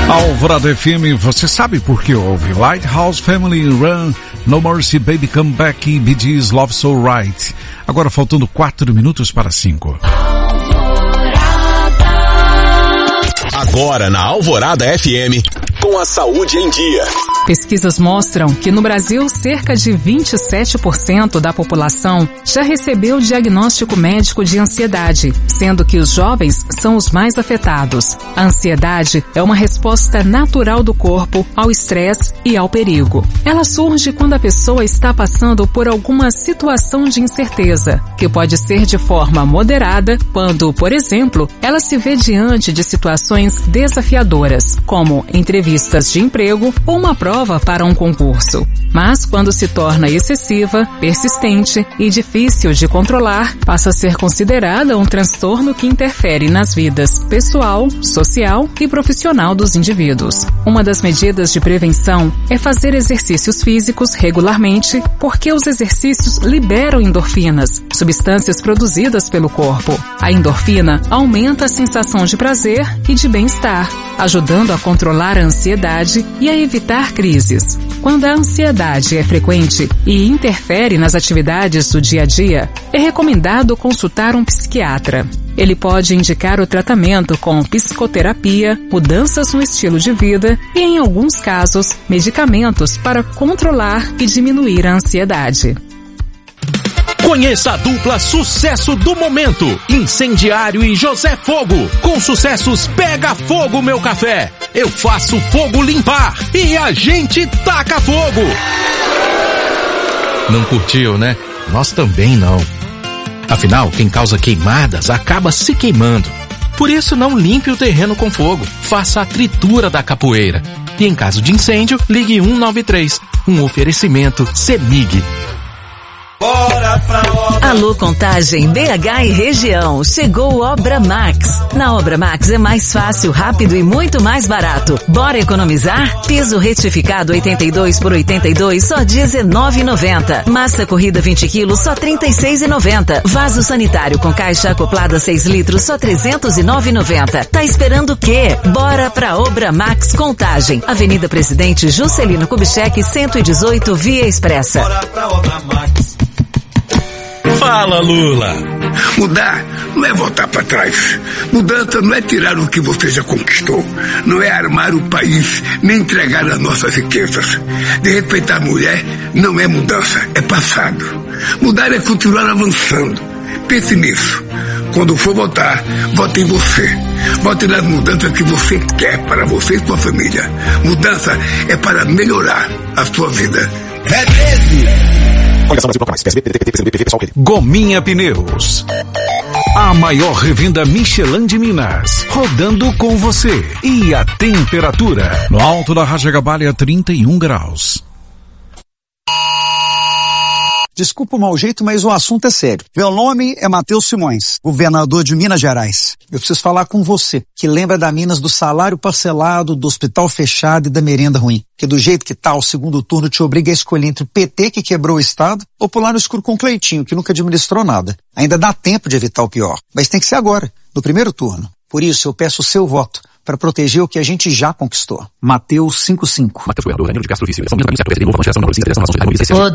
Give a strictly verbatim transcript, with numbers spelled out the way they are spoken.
Alvorada F M, você sabe por que ouve Lighthouse Family Run, No Mercy, Baby Come Back e Bee Gees Love So Right. Agora faltando quatro minutos para cinco. Agora na Alvorada F M, com a saúde em dia. Pesquisas mostram que no Brasil cerca de vinte e sete por cento da população já recebeu diagnóstico médico de ansiedade, sendo que os jovens são os mais afetados. A ansiedade é uma resposta natural do corpo ao estresse e ao perigo. Ela surge quando a pessoa está passando por alguma situação de incerteza, que pode ser de forma moderada quando, por exemplo, ela se vê diante de situações desafiadoras, como entrevistas de emprego ou uma prova para um concurso. Mas quando se torna excessiva, persistente e difícil de controlar, passa a ser considerada um transtorno que interfere nas vidas pessoal, social e profissional dos indivíduos. Uma das medidas de prevenção é fazer exercícios físicos regularmente, porque os exercícios liberam endorfinas, substâncias produzidas pelo corpo. A endorfina aumenta a sensação de prazer e de bem-estar, ajudando a controlar a ansiedade e a evitar crises. Quando a ansiedade é frequente e interfere nas atividades do dia a dia, é recomendado consultar um psiquiatra. Ele pode indicar o tratamento com psicoterapia, mudanças no estilo de vida e, em alguns casos, medicamentos para controlar e diminuir a ansiedade. Conheça a dupla sucesso do momento, Incendiário e José Fogo. Com sucessos Pega Fogo Meu Café, Eu Faço Fogo Limpar e A Gente Taca Fogo. Não curtiu, né? Nós também não. Afinal, quem causa queimadas acaba se queimando. Por isso, não limpe o terreno com fogo. Faça a tritura da capoeira. E em caso de incêndio, ligue um nove três. Um oferecimento CEMIG. Bora pra obra. Alô Contagem, B H e região, chegou Obra Max. Na Obra Max é mais fácil, rápido e muito mais barato. Bora economizar? Piso retificado oitenta e dois por oitenta e dois, só dezenove reais e noventa centavos. Massa corrida vinte quilos, só trinta e seis reais e noventa centavos. Vaso sanitário com caixa acoplada seis litros, só trezentos e nove reais e noventa centavos. Tá esperando o quê? Bora pra Obra Max Contagem. Avenida Presidente Juscelino Kubitschek, cento e dezoito, Via Expressa. Bora pra Obra Max. Fala, Lula! Mudar não é voltar para trás. Mudança não é tirar o que você já conquistou. Não é armar o país, nem entregar as nossas riquezas. De respeitar a mulher não é mudança, é passado. Mudar é continuar avançando. Pense nisso. Quando for votar, vote em você. Vote nas mudanças que você quer para você e sua família. Mudança é para melhorar a sua vida. É treze! Gominha Pneus, a maior revenda Michelin de Minas, rodando com você. E a temperatura no alto da Raja-Gabalha, trinta e um graus. Desculpa o mau jeito, mas o assunto é sério. Meu nome é Matheus Simões, governador de Minas Gerais. Eu preciso falar com você, que lembra da Minas do salário parcelado, do hospital fechado e da merenda ruim. Que do jeito que tá, o segundo turno te obriga a escolher entre o P T, que quebrou o Estado, ou pular no escuro com o Cleitinho, que nunca administrou nada. Ainda dá tempo de evitar o pior, mas tem que ser agora, no primeiro turno. Por isso, eu peço o seu voto, para proteger o que a gente já conquistou. Mateus cinco cinco. Mateus Goiador, Danilo de Castro Vício.